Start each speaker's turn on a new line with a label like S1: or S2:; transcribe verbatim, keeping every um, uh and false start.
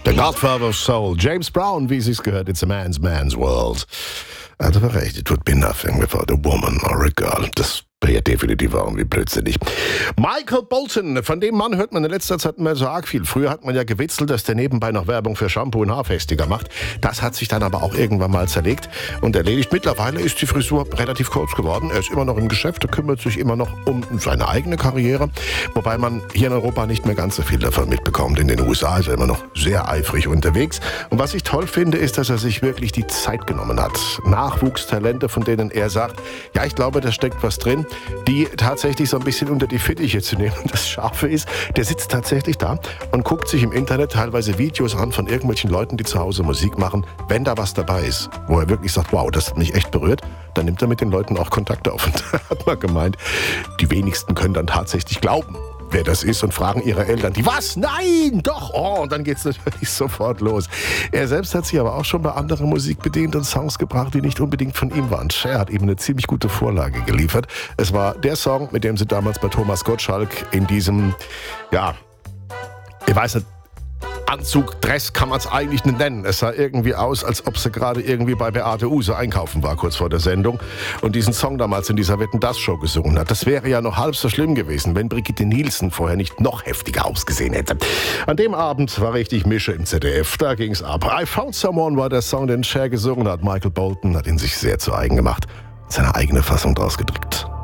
S1: The Godfather of Soul, James Brown, wie es sich gehört, it's a man's man's world. Er hat aber recht, it would be nothing without a woman or a girl. Das wäre ja definitiv irgendwie blödsinnig. Michael Bolton, von dem Mann hört man in letzter Zeit mehr so arg viel. Früher hat man ja gewitzelt, dass der nebenbei noch Werbung für Shampoo und Haarfestiger macht. Das hat sich dann aber auch irgendwann mal zerlegt und erledigt. Mittlerweile ist die Frisur relativ kurz geworden. Er ist immer noch im Geschäft, er kümmert sich immer noch um seine eigene Karriere. Wobei man hier in Europa nicht mehr ganz so viel davon mitbekommt. In den U S A ist er immer noch sehr eifrig unterwegs. Und was ich toll finde, ist, dass er sich wirklich die Zeit genommen hat. Nachwuchstalente, von denen er sagt, ja, ich glaube, da steckt was drin, die tatsächlich so ein bisschen unter die Fittiche zu nehmen. Das Scharfe ist, der sitzt tatsächlich da und guckt sich im Internet teilweise Videos an von irgendwelchen Leuten, die zu Hause Musik machen. Wenn da was dabei ist, wo er wirklich sagt, wow, das hat mich echt berührt, dann nimmt er mit den Leuten auch Kontakt auf. Und da hat man gemeint, die wenigsten können dann tatsächlich glauben, wer das ist, und fragen ihre Eltern, die was? Nein, doch. Oh, und dann geht's natürlich sofort los. Er selbst hat sich aber auch schon bei anderer Musik bedient und Songs gebracht, die nicht unbedingt von ihm waren. Cher hat ihm eine ziemlich gute Vorlage geliefert. Es war der Song, mit dem sie damals bei Thomas Gottschalk in diesem, ja, ich weiß nicht, Anzug, Dress kann man es eigentlich nicht nennen. Es sah irgendwie aus, als ob sie gerade irgendwie bei Beate Uhse einkaufen war, kurz vor der Sendung, und diesen Song damals in dieser Wetten-dass-Show gesungen hat. Das wäre ja noch halb so schlimm gewesen, wenn Brigitte Nielsen vorher nicht noch heftiger ausgesehen hätte. An dem Abend war richtig Mische im Z D F, da ging's ab. I Found Someone war der Song, den Cher gesungen hat. Michael Bolton hat ihn sich sehr zu eigen gemacht, seine eigene Fassung draus gedrückt.